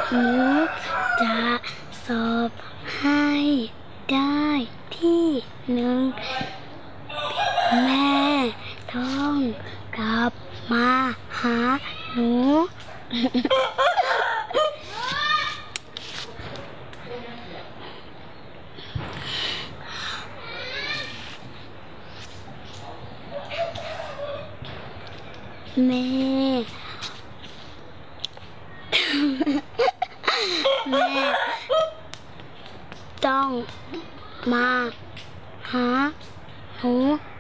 หนูจะสอบให้ได้ที่หนึ่งแม่ต้องกลับมาหาหนูแม่ต้องมาหาหนู